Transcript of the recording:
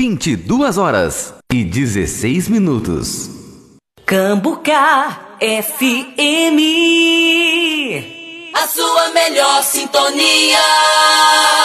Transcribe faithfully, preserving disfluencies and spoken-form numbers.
vinte e duas horas e dezesseis minutos. Cambucá F M. A sua melhor sintonia.